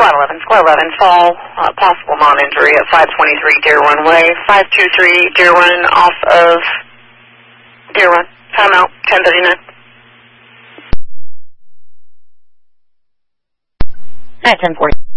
Square 11, fall, possible non-injury at 523 Deer Run Way, 523 Deer Run off of Deer Run. Timeout, 10:39. At 10:40.